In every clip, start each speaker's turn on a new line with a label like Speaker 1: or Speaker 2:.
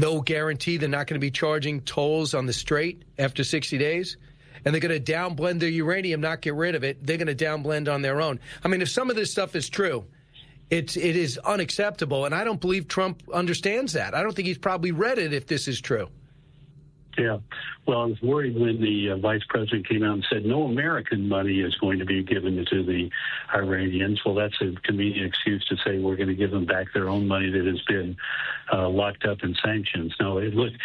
Speaker 1: no guarantee they're not going to be charging tolls on the strait after 60 days. And they're going to downblend their uranium, not get rid of it. They're going to downblend on their own. I mean, if some of this stuff is true, it is unacceptable. And I don't believe Trump understands that. I don't think he's probably read it if this is true.
Speaker 2: Yeah. Well, I was worried when the vice president came out and said no American money is going to be given to the Iranians. Well, that's a convenient excuse to say we're going to give them back their own money that has been locked up in sanctions. No,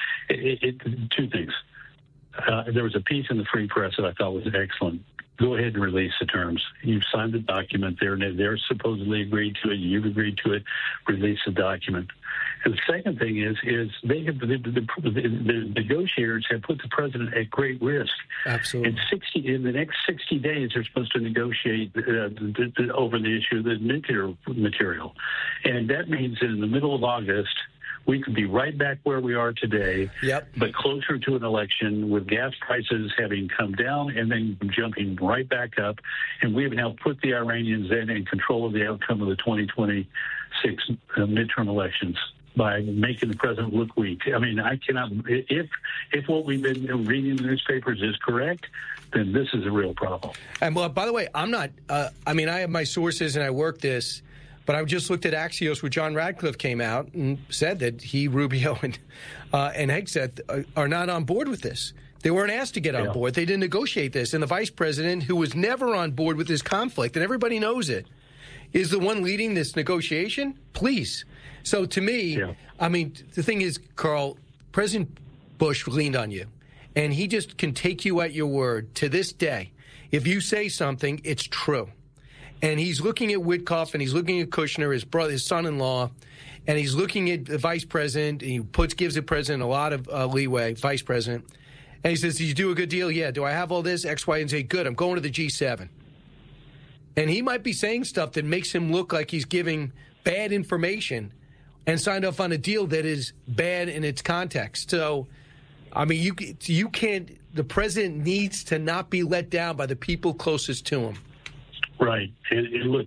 Speaker 2: two things. There was a piece in the Free Press that I thought was excellent. Go ahead and release the terms. You've signed the document. They're supposedly agreed to it. You've agreed to it. Release the document. And the second thing is they have the negotiators have put the president at great risk.
Speaker 1: Absolutely.
Speaker 2: In the next 60 days, they're supposed to negotiate over the issue of the nuclear material, and that means that in the middle of August, we could be right back where we are today, but closer to an election with gas prices having come down and then jumping right back up. And we have now put the Iranians then in control of the outcome of the 2026 midterm elections by making the president look weak. I mean, I cannot, if what we've been reading in the newspapers is correct, then this is a real problem.
Speaker 1: And well, by the way, I'm not, I have my sources and I work this, but I just looked at Axios where John Radcliffe came out and said that he, Rubio, and Hegseth are not on board with this. They weren't asked to get on board. They didn't negotiate this. And the vice president, who was never on board with this conflict, and everybody knows it, is the one leading this negotiation? Please. So to me, I mean, the thing is, Carl, President Bush leaned on you, and he just can take you at your word to this day. If you say something, it's true. And he's looking at Witkoff, and he's looking at Kushner, his brother, his son-in-law, and he's looking at the vice president. And he gives the president a lot of leeway, vice president. And he says, "Did you do a good deal? Yeah. Do I have all this? X, Y, and Z? Good. I'm going to the G7." And he might be saying stuff that makes him look like he's giving bad information and signed off on a deal that is bad in its context. So, I mean, you can't. The president needs to not be let down by the people closest to him.
Speaker 2: Right. And look,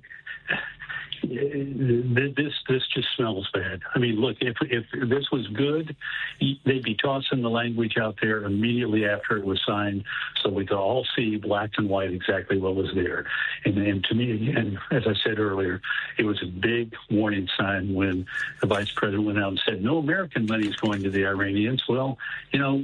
Speaker 2: this just smells bad. I mean, look, if this was good, they'd be tossing the language out there immediately after it was signed so we could all see black and white exactly what was there. And to me, again, as I said earlier, it was a big warning sign when the vice president went out and said, no American money is going to the Iranians. Well, you know,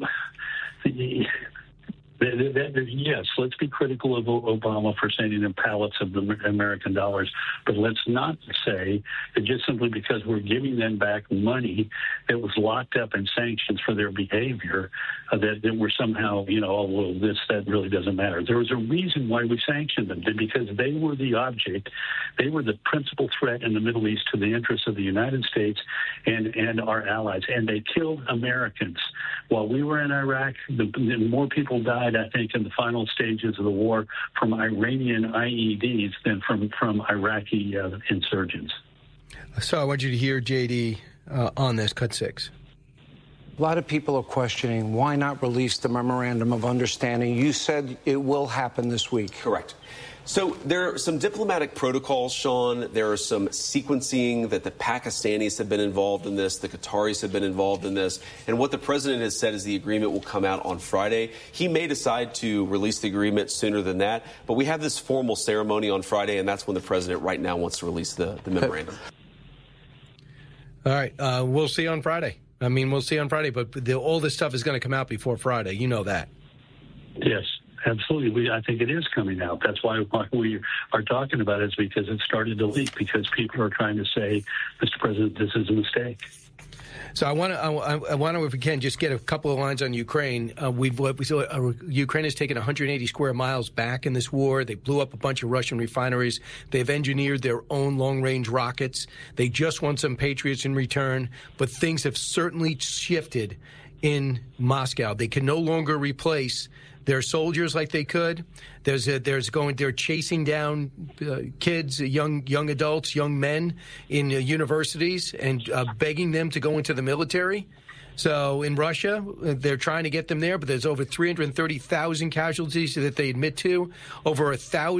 Speaker 2: yes, let's be critical of Obama for sending them pallets of the American dollars, but let's not say that just simply because we're giving them back money that was locked up in sanctions for their behavior, that we're somehow, that really doesn't matter. There was a reason why we sanctioned them, because they were the object. They were the principal threat in the Middle East to the interests of the United States and our allies, and they killed Americans. While we were in Iraq, more people died, I think, in the final stages of the war from Iranian IEDs than from Iraqi insurgents.
Speaker 1: So I want you to hear J.D. On this, cut 6.
Speaker 3: A lot of people are questioning why not release the memorandum of understanding. You said it will happen this week.
Speaker 4: Correct. So there are some diplomatic protocols, Sean. There are some sequencing that the Pakistanis have been involved in this. The Qataris have been involved in this. And what the president has said is the agreement will come out on Friday. He may decide to release the agreement sooner than that. But we have this formal ceremony on Friday, and that's when the president right now wants to release the memorandum.
Speaker 1: All right. We'll see on Friday. I mean, we'll see on Friday. But all this stuff is going to come out before Friday. You know that.
Speaker 2: Yes. Absolutely. I think it is coming out. That's why we are talking about it, is because it started to leak, because people are trying to say, Mr. President, this is a mistake.
Speaker 1: So I want to, if we can, just get a couple of lines on Ukraine. Ukraine has taken 180 square miles back in this war. They blew up a bunch of Russian refineries. They've engineered their own long-range rockets. They just want some Patriots in return, but things have certainly shifted in Moscow. They can no longer replace their soldiers like they could. They're chasing down kids, young adults, young men in universities and begging them to go into the military. So in Russia, they're trying to get them there, but there's over 330,000 casualties that they admit to. Over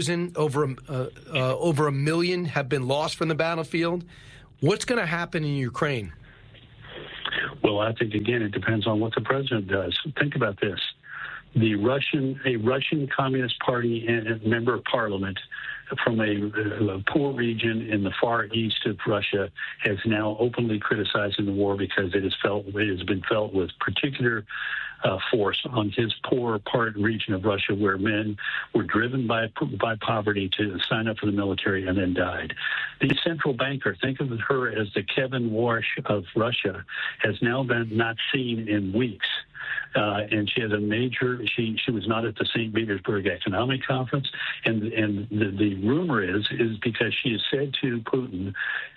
Speaker 1: a million have been lost from the battlefield. What's going to happen in Ukraine?
Speaker 2: Well, I think, again, it depends on what the president does. Think about this. A Russian Communist Party member of parliament from a poor region in the far east of Russia has now openly criticizing the war because it has been felt with particular force on his poor region of Russia, where men were driven by poverty to sign up for the military and then died. The central banker, think of her as the Kevin Warsh of Russia, has now been not seen in weeks. And she has she was not at the St. Petersburg Economic Conference, and the rumor is because she has said to Putin,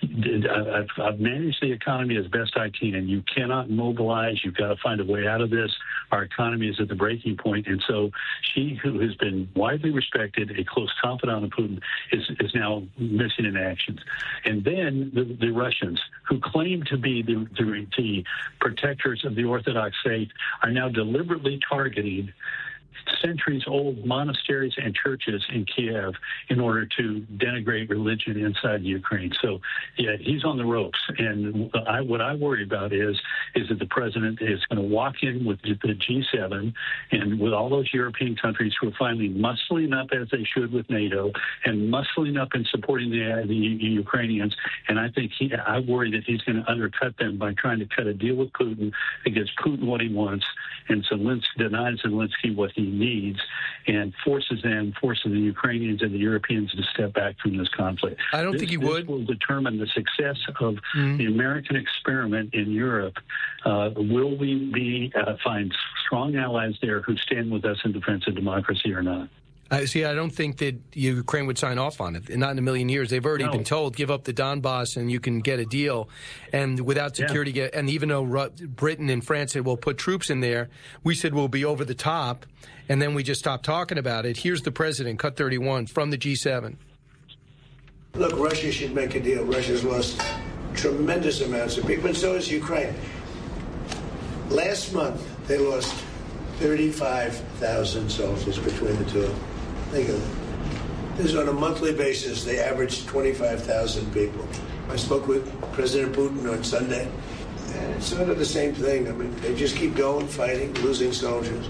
Speaker 2: I've managed the economy as best I can. You cannot mobilize. You've got to find a way out of this. Our economy is at the breaking point. And so she, who has been widely respected, a close confidant of Putin, is now missing in action. And then the Russians, who claim to be the protectors of the Orthodox faith, are now deliberately targeting centuries-old monasteries and churches in Kiev in order to denigrate religion inside Ukraine. So, yeah, he's on the ropes. And what I worry about is that the president is going to walk in with the G7 and with all those European countries who are finally muscling up, as they should, with NATO and muscling up and supporting the Ukrainians. And I worry that he's going to undercut them by trying to cut a deal with Putin that gives Putin what he wants, and denies Zelensky what he needs, and forces the Ukrainians and the Europeans to step back from this conflict.
Speaker 1: I don't think he would.
Speaker 2: This will determine the success of the American experiment in Europe. Will we find strong allies there who stand with us in defense of democracy or not?
Speaker 1: I don't think that Ukraine would sign off on it. Not in a million years. They've already been told, give up the Donbass and you can get a deal. And without security, and even though Britain and France said, we'll put troops in there, we said we'll be over the top, and then we just stopped talking about it. Here's the president, Cut 31, from the G7.
Speaker 5: Look, Russia should make a deal. Russia's lost tremendous amounts of people, and so has Ukraine. Last month, they lost 35,000 soldiers between the two of them. Think of it. This is on a monthly basis. They average 25,000 people. I spoke with President Putin on Sunday, and it's sort of the same thing. I mean, they just keep going, fighting, losing soldiers.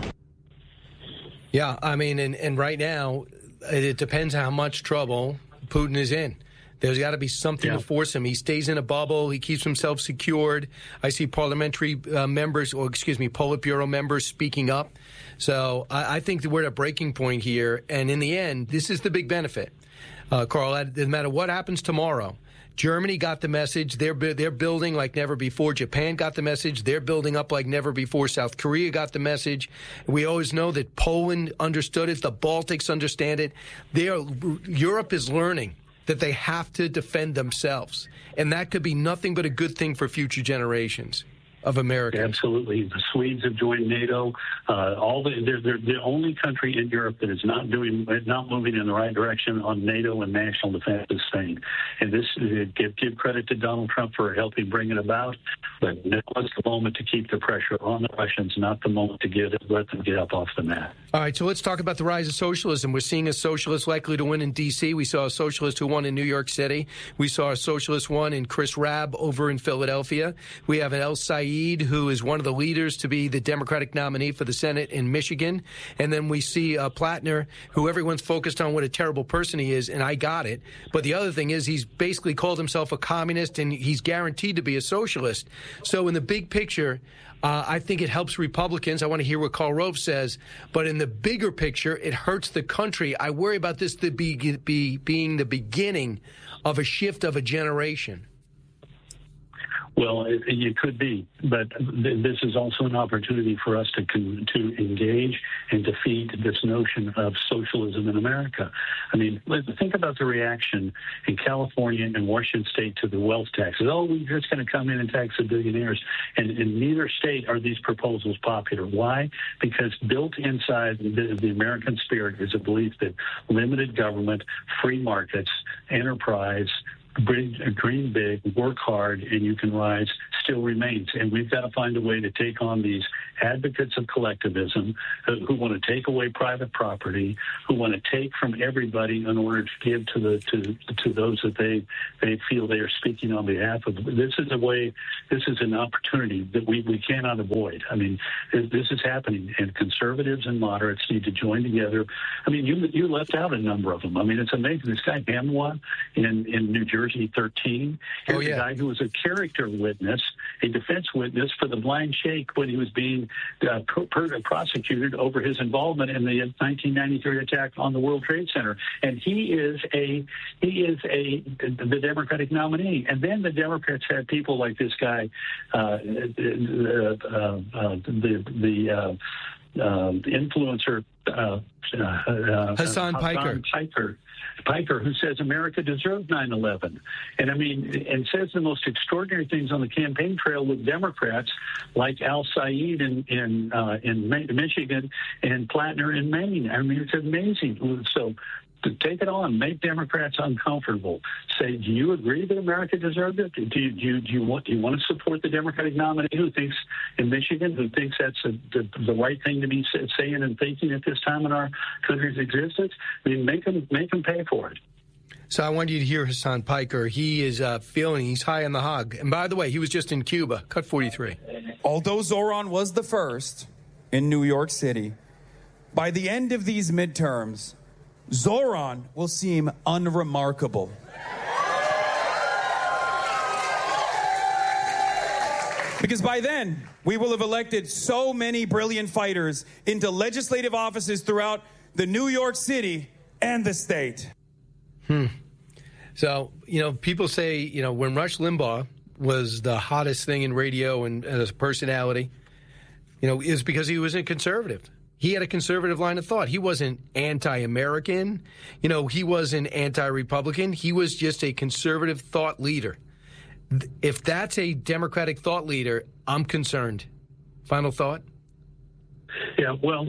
Speaker 1: Yeah, I mean, and right now, it depends how much trouble Putin is in. There's got to be something to force him. He stays in a bubble. He keeps himself secured. I see parliamentary Politburo members speaking up. So I think that we're at a breaking point here. And in the end, this is the big benefit. Carl, no matter what happens tomorrow, Germany got the message. They're building like never before. Japan got the message. They're building up like never before. South Korea got the message. We always know that Poland understood it. The Baltics understand it. Europe is learning that they have to defend themselves. And that could be nothing but a good thing for future generations of Americans.
Speaker 2: Absolutely. The Swedes have joined NATO. They're the only country in Europe that is not moving in the right direction on NATO and national defense is Spain. And this give credit to Donald Trump for helping bring it about. But now is the moment to keep the pressure on the Russians, not the moment to let them get up off the mat.
Speaker 1: All right, so let's talk about the rise of socialism. We're seeing a socialist likely to win in D.C. We saw a socialist who won in New York City. We saw a socialist won in Chris Rabb over in Philadelphia. We have an El Said, who is one of the leaders to be the Democratic nominee for the Senate in Michigan. And then we see Plattner, who everyone's focused on what a terrible person he is, and I got it. But the other thing is he's basically called himself a communist, and he's guaranteed to be a socialist. So in the big picture, I think it helps Republicans. I want to hear what Karl Rove says. But in the bigger picture, it hurts the country. I worry about this being the beginning of a shift of a generation.
Speaker 2: Well, it could be, but this is also an opportunity for us to engage and defeat this notion of socialism in America. I mean, think about the reaction in California and Washington State to the wealth taxes. Oh, we're just going to come in and tax the billionaires. And in neither state are these proposals popular. Why? Because built inside the American spirit is a belief that limited government, free markets, enterprise, dream big, work hard, and you can rise still remains. And we've got to find a way to take on these advocates of collectivism who want to take away private property, who want to take from everybody in order to give to those that they feel they are speaking on behalf of. This is an opportunity that we cannot avoid. I mean, this is happening, and conservatives and moderates need to join together. I mean, you left out a number of them. I mean, it's amazing. This guy Hamwa in New Jersey 13, here's a guy who was a character witness, a defense witness for the blind sheikh when he was being prosecuted over his involvement in the 1993 attack on the World Trade Center, and he is the Democratic nominee. And then the Democrats had people like this guy, the influencer
Speaker 1: Hassan
Speaker 2: Piker, who says America deserved 9/11, and I mean, and says the most extraordinary things on the campaign trail with Democrats like Al Said in Michigan and Plattner in Maine. I mean, it's amazing. So to take it on, make Democrats uncomfortable. Say, do you agree that America deserved it? Do you want to support the Democratic nominee who thinks in Michigan, who thinks that's the right thing to be saying and thinking at this time in our country's existence? I mean, make them pay for it.
Speaker 1: So I want you to hear Hassan Piker. He is he's high on the hog. And by the way, he was just in Cuba. Cut 43.
Speaker 6: Although Zoran was the first in New York City, by the end of these midterms, Zoran will seem unremarkable. Because by then, we will have elected so many brilliant fighters into legislative offices throughout the New York City and the state.
Speaker 1: So, people say, when Rush Limbaugh was the hottest thing in radio and as a personality, is because he was a conservative. He had a conservative line of thought. He wasn't anti-American. He wasn't anti-Republican. He was just a conservative thought leader. If that's a Democratic thought leader, I'm concerned. Final thought?
Speaker 2: Yeah, well,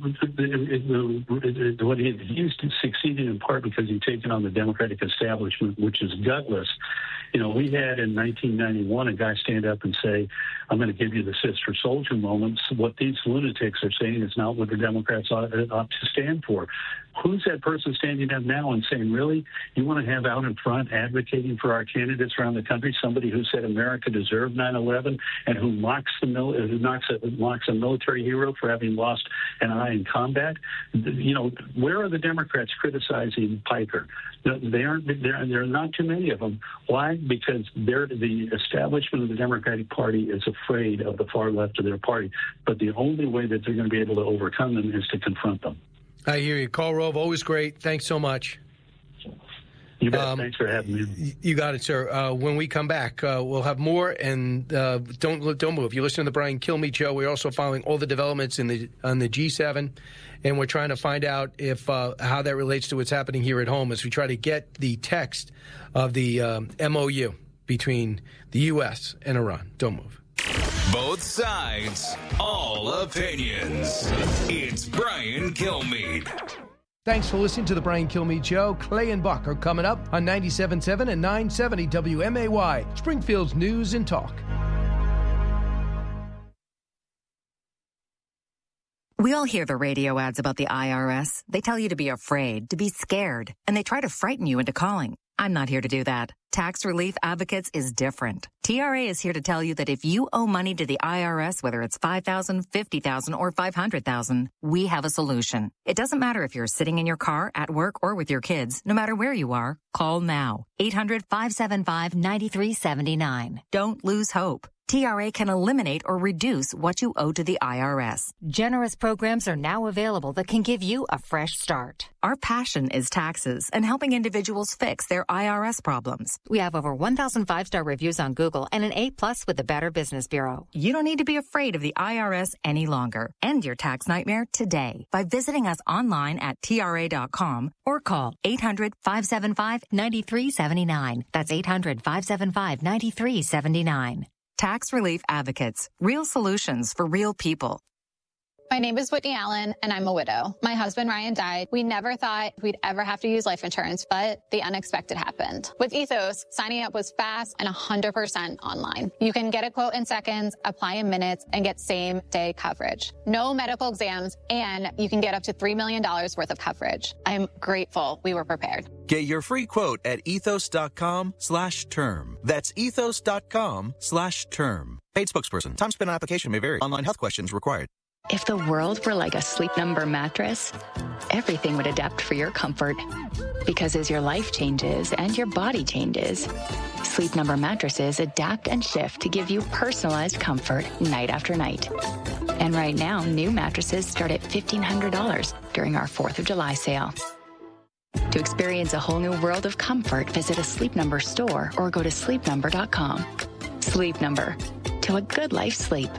Speaker 2: what he's succeeded in part because he's taken on the Democratic establishment, which is gutless. We had in 1991 a guy stand up and say, I'm going to give you the Sister Soldier moments. What these lunatics are saying is not what the Democrats ought to stand for. Who's that person standing up now and saying, really, you want to have out in front advocating for our candidates around the country somebody who said America deserved 9/11 and who mocks a military hero for having lost an eye in combat? Where are the Democrats criticizing Piker? They aren't. There are not too many of them. Why? Because the establishment of the Democratic Party is afraid of the far left of their party. But the only way that they're going to be able to overcome them is to confront them.
Speaker 1: I hear you. Karl Rove, always great. Thanks so much.
Speaker 2: You bet. Thanks for having me.
Speaker 1: You got it, sir. When we come back, we'll have more. And don't move. You listen to the Brian Kilmeade Show. We're also following all the developments on the G7, and we're trying to find out if how that relates to what's happening here at home as we try to get the text of the MOU between the U.S. and Iran. Don't move.
Speaker 7: Both sides, all opinions. It's Brian Kilmeade.
Speaker 1: Thanks for listening to the Brian Kilmeade Show. Clay and Buck are coming up on 97.7 and 970 WMAY, Springfield's News and Talk.
Speaker 8: We all hear the radio ads about the IRS. They tell you to be afraid, to be scared, and they try to frighten you into calling. I'm not here to do that. Tax Relief Advocates is different. TRA is here to tell you that if you owe money to the IRS, whether it's $5,000, $50,000, or $500,000, we have a solution. It doesn't matter if you're sitting in your car, at work, or with your kids. No matter where you are, call now. 800-575-9379. Don't lose hope. TRA can eliminate or reduce what you owe to the IRS.
Speaker 9: Generous programs are now available that can give you a fresh start.
Speaker 8: Our passion is taxes and helping individuals fix their IRS problems.
Speaker 9: We have over 1,000 5-star reviews on Google and an A+ with the Better Business Bureau.
Speaker 8: You don't need to be afraid of the IRS any longer. End your tax nightmare today by visiting us online at TRA.com or call 800-575-9379. That's 800-575-9379. Tax Relief Advocates. Real solutions for real people.
Speaker 10: My name is Whitney Allen, and I'm a widow. My husband, Ryan, died. We never thought we'd ever have to use life insurance, but the unexpected happened. With Ethos, signing up was fast and 100% online. You can get a quote in seconds, apply in minutes, and get same-day coverage. No medical exams, and you can get up to $3 million worth of coverage. I'm grateful we were prepared.
Speaker 11: Get your free quote at ethos.com/term. That's ethos.com/term. Paid spokesperson. Time spent on application may vary. Online health questions required.
Speaker 12: If the world were like a Sleep Number mattress, everything would adapt for your comfort. Because as your life changes and your body changes, Sleep Number mattresses adapt and shift to give you personalized comfort night after night. And right now, new mattresses start at $1,500 during our 4th of July sale. To experience a whole new world of comfort, visit a Sleep Number store or go to sleepnumber.com. Sleep Number. To a good life sleep.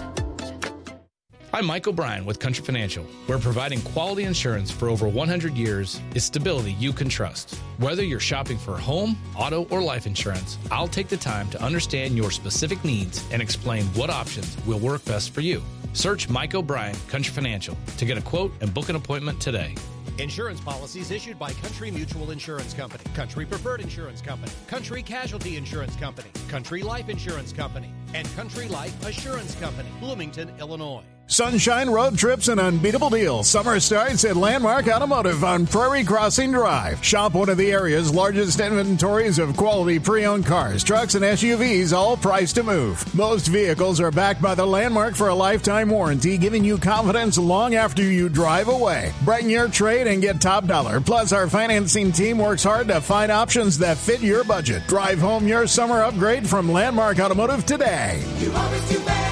Speaker 13: I'm Mike O'Brien with Country Financial, where providing quality insurance for over 100 years is stability you can trust. Whether you're shopping for home, auto, or life insurance, I'll take the time to understand your specific needs and explain what options will work best for you. Search Mike O'Brien, Country Financial, to get a quote and book an appointment today.
Speaker 14: Insurance policies issued by Country Mutual Insurance Company, Country Preferred Insurance Company, Country Casualty Insurance Company, Country Life Insurance Company, and Country Life Assurance Company, Bloomington, Illinois.
Speaker 15: Sunshine road trips and unbeatable deals. Summer starts at Landmark Automotive on Prairie Crossing Drive. Shop one of the area's largest inventories of quality pre-owned cars, trucks, and SUVs, all priced to move. Most vehicles are backed by the Landmark for a lifetime warranty, giving you confidence long after you drive away. Brighten your trade and get top dollar. Plus, our financing team works hard to find options that fit your budget. Drive home your summer upgrade from Landmark Automotive today.
Speaker 16: You always do better.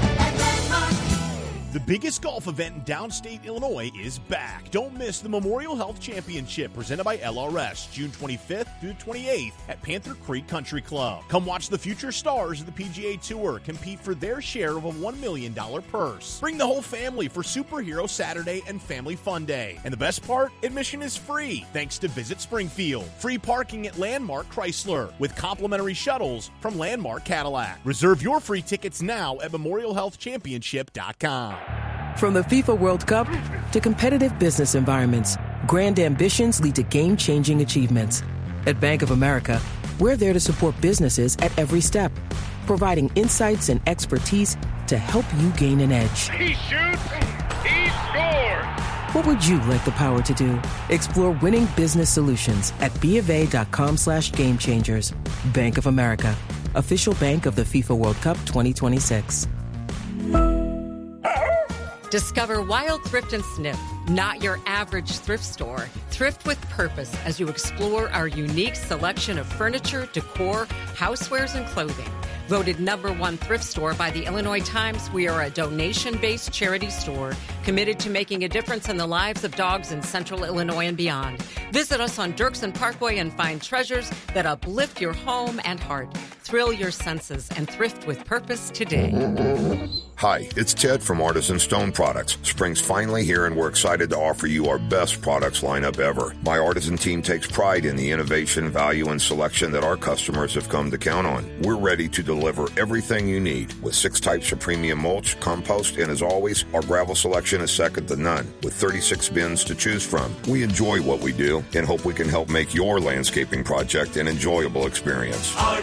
Speaker 17: The biggest golf event in downstate Illinois is back. Don't miss the Memorial Health Championship presented by LRS, June 25th through 28th at Panther Creek Country Club. Come watch the future stars of the PGA Tour compete for their share of a $1 million purse. Bring the whole family for Superhero Saturday and Family Fun Day. And the best part, admission is free thanks to Visit Springfield. Free parking at Landmark Chrysler with complimentary shuttles from Landmark Cadillac. Reserve your free tickets now at memorialhealthchampionship.com.
Speaker 18: From the FIFA World Cup to competitive business environments, grand ambitions lead to game-changing achievements. At Bank of America, we're there to support businesses at every step, providing insights and expertise to help you gain an edge.
Speaker 16: He shoots, he scores!
Speaker 18: What would you like the power to do? Explore winning business solutions at BofA.com/gamechangers. Bank of America, official bank of the FIFA World Cup 2026.
Speaker 19: Discover Wild Thrift and Sniff, not your average thrift store. Thrift with purpose as you explore our unique selection of furniture, decor, housewares, and clothing. Voted #1 thrift store by the Illinois Times, we are a donation-based charity store committed to making a difference in the lives of dogs in central Illinois and beyond. Visit us on Dirksen Parkway and find treasures that uplift your home and heart. Thrill your senses and thrift with purpose today.
Speaker 20: Hi, it's Ted from Artisan Stone Products. Spring's finally here and we're excited to offer you our best products lineup ever. My Artisan team takes pride in the innovation, value, and selection that our customers have come to count on. We're ready to deliver everything you need with 6 types of premium mulch, compost, and as always, our gravel selection is second to none with 36 bins to choose from. We enjoy what we do and hope we can help make your landscaping project an enjoyable experience.